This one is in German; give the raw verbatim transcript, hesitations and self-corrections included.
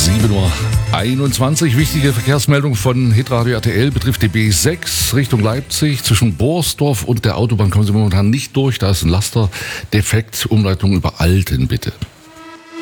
sieben Uhr einundzwanzig. Wichtige Verkehrsmeldung von Hitradio R T L betrifft die B sechs Richtung Leipzig. Zwischen Borsdorf und der Autobahn kommen Sie momentan nicht durch. Da ist ein Laster defekt. Umleitung über Alten, bitte.